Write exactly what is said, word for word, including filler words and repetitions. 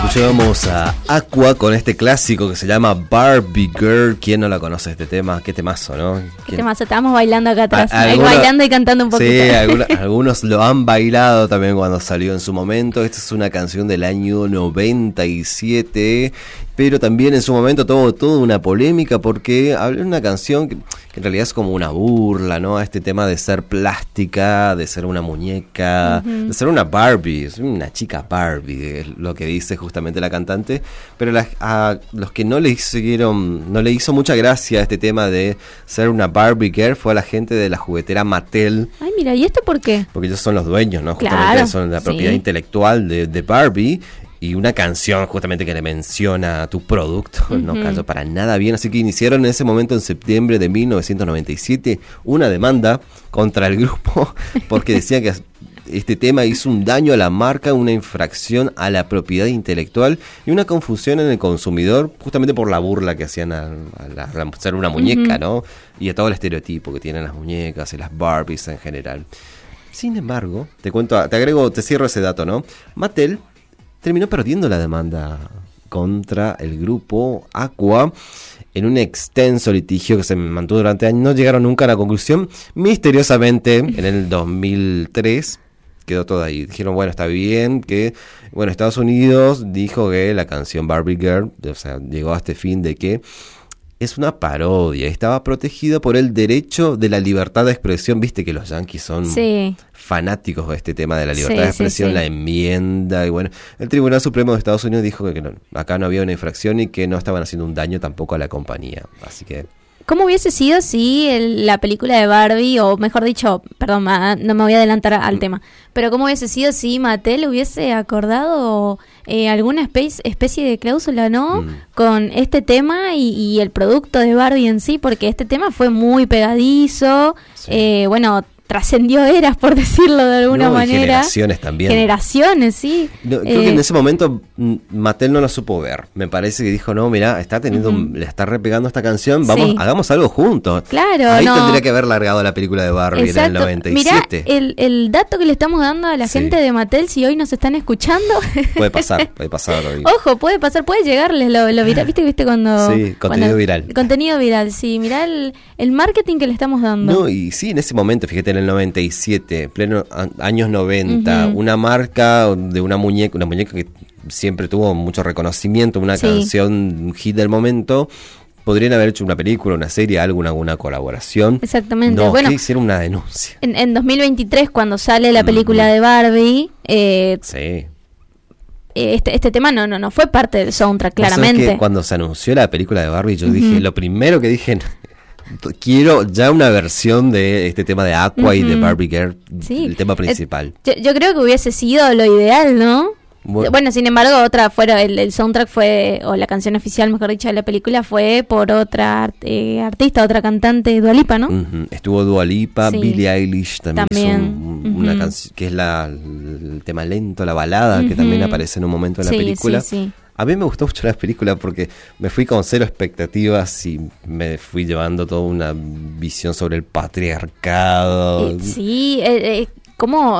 Escuchábamos a Aqua con este clásico que se llama Barbie Girl. ¿Quién no la conoce este tema? Qué temazo, ¿no? Qué temazo, estábamos bailando acá atrás. A- Ahí alguna- bailando y cantando un poquito. Sí, alguna- algunos lo han bailado también cuando salió en su momento. Esta es una canción del año noventa y siete, pero también en su momento tuvo toda una polémica porque habla de una canción que, que en realidad es como una burla, ¿no? A este tema de ser plástica, de ser una muñeca, uh-huh. de ser una Barbie, es una chica Barbie, es lo que dice justamente la cantante, pero la, a los que no le hicieron, no le hizo mucha gracia este tema de ser una Barbie Girl fue a la gente de la juguetera Mattel. Ay, mira, ¿y esto por qué? Porque ellos son los dueños, ¿no? Justamente Claro, son la propiedad sí. intelectual de, de Barbie. Y una canción justamente que le menciona a tu producto, uh-huh. no cayó para nada bien. Así que iniciaron en ese momento, en septiembre de mil novecientos noventa y siete, una demanda contra el grupo porque decían que este tema hizo un daño a la marca, una infracción a la propiedad intelectual y una confusión en el consumidor, justamente por la burla que hacían a, a, la, a ser una muñeca, uh-huh. ¿no? Y a todo el estereotipo que tienen las muñecas y las Barbies en general. Sin embargo, te cuento, te agrego, te cierro ese dato, ¿no? Mattel terminó perdiendo la demanda contra el grupo Aqua en un extenso litigio que se mantuvo durante años. No llegaron nunca a la conclusión. Misteriosamente, en el dos mil tres, quedó todo ahí. Dijeron, bueno, está bien que... Bueno, Estados Unidos dijo que la canción Barbie Girl, o sea, llegó a este fin de que es una parodia. Estaba protegido por el derecho de la libertad de expresión. Viste que los yanquis son sí. fanáticos de este tema de la libertad sí, de expresión, sí, sí. la enmienda. Y bueno, el Tribunal Supremo de Estados Unidos dijo que no, acá no había una infracción y que no estaban haciendo un daño tampoco a la compañía. Así que... ¿Cómo hubiese sido si el, la película de Barbie, o mejor dicho, perdón, no me voy a adelantar al mm. tema, pero cómo hubiese sido si Mattel hubiese acordado eh, alguna especie, especie de cláusula, ¿no? Mm. Con este tema y, y el producto de Barbie en sí, porque este tema fue muy pegadizo, sí. eh, bueno... trascendió eras, por decirlo de alguna no, manera. Generaciones también. Generaciones, sí. No, creo eh, que en ese momento Mattel no lo supo ver. Me parece que dijo, no, mira, está teniendo, uh-huh. le está repegando esta canción, vamos, sí. hagamos algo juntos. Claro, Ahí no. tendría que haber largado la película de Barbie. Exacto. En el noventa y siete. Mirá, el, el dato que le estamos dando a la sí. gente de Mattel, si hoy nos están escuchando. Puede pasar, puede pasar. Hoy. Ojo, puede pasar, puede llegarles lo, lo viral. ¿Viste, viste cuando? Sí, contenido cuando, viral. Contenido viral, sí. Mirá el, el marketing que le estamos dando. No, y sí, en ese momento, fíjate, en el noventa y siete, pleno a, años noventa, uh-huh. una marca de una muñeca, una muñeca que siempre tuvo mucho reconocimiento, una sí. canción, un hit del momento. Podrían haber hecho una película, una serie, alguna, alguna colaboración. Exactamente. No, bueno, que hicieron una denuncia. En, en dos mil veintitrés, cuando sale la película uh-huh. de Barbie, eh, sí. Este, este tema no, no, no fue parte del soundtrack, claramente. Que cuando se anunció la película de Barbie, yo uh-huh. dije, lo primero que dije, quiero ya una versión de este tema de Aqua uh-huh. y de Barbie Girl, sí. el tema principal. Eh, yo, yo creo que hubiese sido lo ideal, ¿no? Bueno, bueno sin embargo, otra fuera el, el soundtrack fue, o la canción oficial, mejor dicho, de la película fue por otra eh, artista, otra cantante, Dua Lipa, ¿no? Uh-huh. Estuvo Dua Lipa, sí. Billie Eilish también, también. hizo un, uh-huh. una canción que es la, el tema lento, la balada, uh-huh. que también aparece en un momento en sí, la película. Sí, sí. A mí me gustó mucho la película porque me fui con cero expectativas y me fui llevando toda una visión sobre el patriarcado. Eh, sí, eh, eh, ¿cómo?